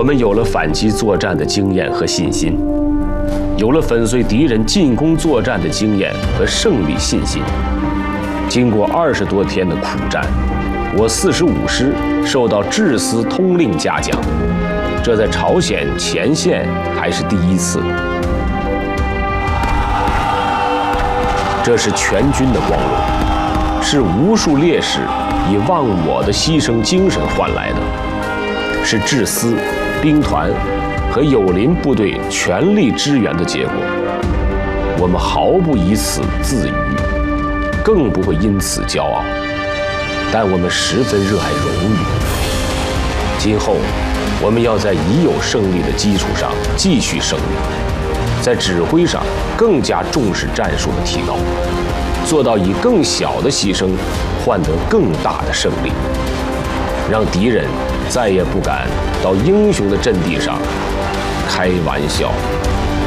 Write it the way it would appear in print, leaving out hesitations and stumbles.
我们有了反击作战的经验和信心，有了粉碎敌人进攻作战的经验和胜利信心。经过20多天的苦战，我45师受到制司通令嘉奖，这在朝鲜前线还是第一次。这是全军的光荣，是无数烈士以忘我的牺牲精神换来的，是制司、兵团和友邻部队全力支援的结果。我们毫不以此自娱，更不会因此骄傲，但我们十分热爱荣誉。今后，我们要在已有胜利的基础上继续胜利，在指挥上更加重视战术的提高，做到以更小的牺牲换得更大的胜利，让敌人再也不敢到英雄的阵地上开玩笑。